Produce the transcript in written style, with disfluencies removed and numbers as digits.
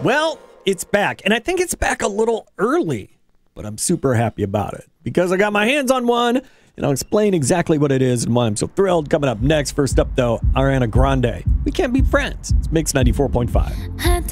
Well, it's back, and I think it's back a little early, but I'm super happy about it because I got my hands on one, and I'll explain exactly what it is and why I'm so thrilled. Coming up next, first up, though, Ariana Grande. We Can't Be Friends. It's Mix 94.5.